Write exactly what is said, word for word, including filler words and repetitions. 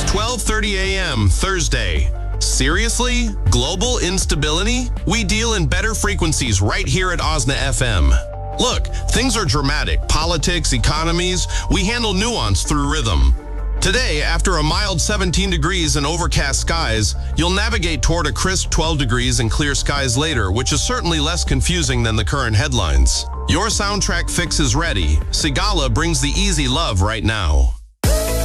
twelve thirty a m Thursday. Seriously? Global instability? We deal in better frequencies right here at Osna F M. Look, things are dramatic. Politics, economies, we handle nuance through rhythm. Today, after a mild seventeen degrees and overcast skies, you'll navigate toward a crisp twelve degrees and clear skies later, which is certainly less confusing than the current headlines. Your soundtrack fix is ready. Sigala brings the easy love right now.